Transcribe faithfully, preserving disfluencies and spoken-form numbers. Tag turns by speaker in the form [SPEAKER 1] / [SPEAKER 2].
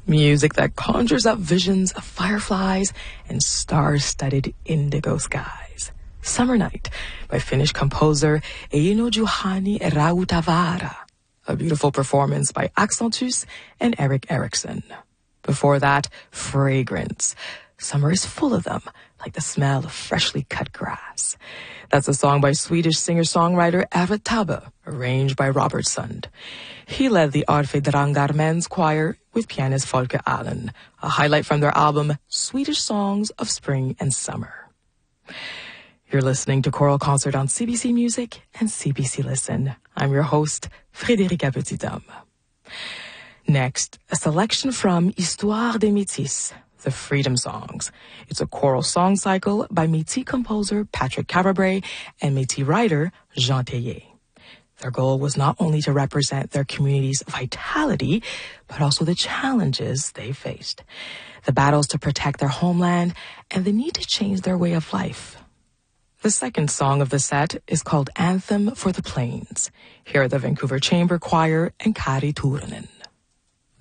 [SPEAKER 1] Music that conjures up visions of fireflies and star-studded indigo skies. Summer Night by Finnish composer Eino Juhani Rautavaara. A beautiful performance by Accentus and Eric Erickson. Before that, Fragrance. Summer is full of them, like the smell of freshly cut grass. That's a song by Swedish singer-songwriter Eva Tabbe, arranged by Robert Sund. He led the Arfe Drangar Men's Choir with pianist Folke Allen, a highlight from their album Swedish Songs of Spring and Summer. You're listening to Choral Concert on C B C Music and C B C Listen. I'm your host, Frédérica Petithomme. Next, a selection from Histoire des Métis, the Freedom Songs. It's a choral song cycle by Métis composer Patrick Caverbray and Métis writer Jean Tellier. Their goal was not only to represent their community's vitality, but also the challenges they faced. The battles to protect their homeland and the need to change their way of life. The second song of the set is called Anthem for the Plains. Here are the Vancouver Chamber Choir and Kari Turunen.